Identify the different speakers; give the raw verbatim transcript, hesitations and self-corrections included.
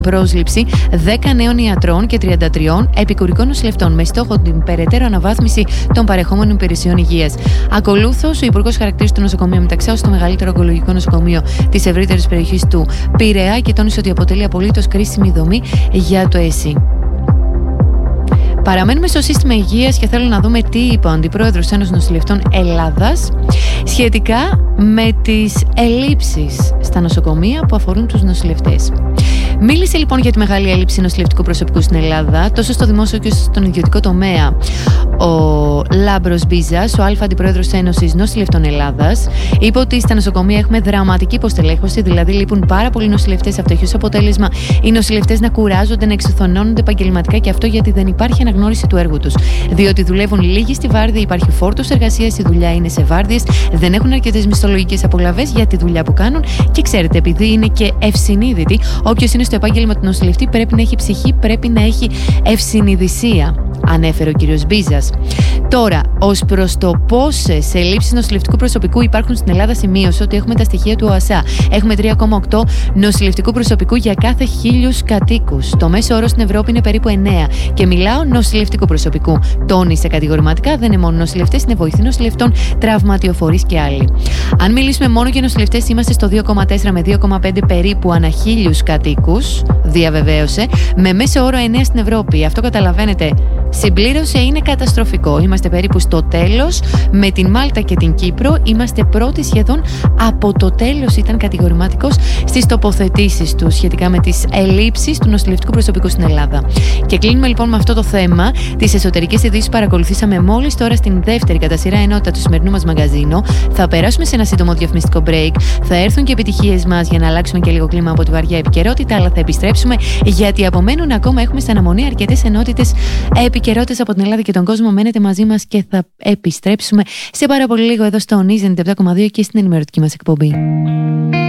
Speaker 1: πρόσληψη δέκα νέων ιατρών και τριάντα τρία επικουρικών νοσηλευτών με στόχο την περαιτέρω αναβάθμιση των παρεχόμενων υπηρεσιών υγείας. Ακολούθως, ο Υπουργός χαρακτήρισε το νοσοκομείο Μεταξά ως το μεγαλύτερο ογκολογικό νοσοκομείο της ευρύτερης περιοχής του Πειραιά και τόνισε ότι αποτελεί απολύτως κρίσιμη δομή για το ΕΣΥ. Παραμένουμε στο σύστημα υγείας και θέλω να δούμε τι είπε ο Αντιπρόεδρος της Ένωσης Νοσηλευτών Ελλάδας σχετικά με τις ελλείψεις στα νοσοκομεία που αφορούν τους νοσηλευτές. Μίλησε λοιπόν για τη μεγάλη έλλειψη νοσηλευτικού προσωπικού στην Ελλάδα, τόσο στο δημόσιο όσο και στον ιδιωτικό τομέα. Ο Λάμπρος Μπίζας, ο Α Αντιπρόεδρος της Ένωσης Νοσηλευτών Ελλάδας, είπε ότι στα νοσοκομεία έχουμε δραματική υποστελέχωση, δηλαδή λείπουν πάρα πολλοί νοσηλευτές. Αυτό έχει ως αποτέλεσμα οι νοσηλευτές να κουράζονται, να εξουθενώνονται επαγγελματικά, και αυτό γιατί δεν υπάρχει αναγνώριση του έργου τους. Διότι δουλεύουν λίγοι στη βάρδια, υπάρχει φόρτος εργασίας, η δουλειά είναι σε βάρδιες, δεν έχουν αρκετές μισθολογικές απολαβές για τη δουλειά που κάνουν και ξέρετε, επειδή είναι και ευσυνείδητοι, όποιος είναι στο επάγγελμα του νοσηλευτή πρέπει να έχει ψυχή, πρέπει να έχει ευσυνειδησία, ανέφερε ο κ. Μπίζας. Τώρα, ως προς το πόσες ελλείψεις νοσηλευτικού προσωπικού υπάρχουν στην Ελλάδα, σημείωσε ότι έχουμε τα στοιχεία του ΟΑΣΑ. Έχουμε τρία κόμμα οκτώ νοσηλευτικού προσωπικού για κάθε χίλιους κατοίκους. Το μέσο όρο στην Ευρώπη είναι περίπου εννέα. Και μιλάω νοσηλευτικού προσωπικού. Τόνισε κατηγορηματικά, δεν είναι μόνο νοσηλευτές, είναι βοηθοί νοσηλευτών, τραυματιοφορείς και άλλοι. Αν μιλήσουμε μόνο για νοσηλευτές, είμαστε στο δύο κόμμα τέσσερα με δύο κόμμα πέντε περίπου ανά χίλιους κατοίκους, διαβεβαίωσε, με μέσο όρο εννέα στην Ευρώπη. Αυτό καταλαβαίνετε. Συμπλήρωσε είναι καταστροφικό. Είμαστε περίπου στο τέλος. Με την Μάλτα και την Κύπρο είμαστε πρώτοι σχεδόν από το τέλος. Ήταν κατηγορηματικός στις τοποθετήσεις του σχετικά με τις ελλείψεις του νοσηλευτικού προσωπικού στην Ελλάδα. Και κλείνουμε λοιπόν με αυτό το θέμα. Τις εσωτερικές ειδήσεις παρακολουθήσαμε μόλις τώρα στην δεύτερη κατά σειρά ενότητα του σημερινού μας μαγκαζίνο. Θα περάσουμε σε ένα σύντομο διαφημιστικό break. Θα έρθουν και επιτυχίες μας για να αλλάξουμε και λίγο κλίμα από τη βαριά επικαιρότητα. Αλλά θα επιστρέψουμε, γιατί απομένουν ακόμα, έχουμε στην αναμονή αρκετές ενότητες επικαιρότητες από την Ελλάδα και τον κόσμο. Μένετε μαζί μας και θα επιστρέψουμε σε πάρα πολύ λίγο εδώ στο Νίζεν επτά κόμμα δύο και στην ενημερωτική μας εκπομπή.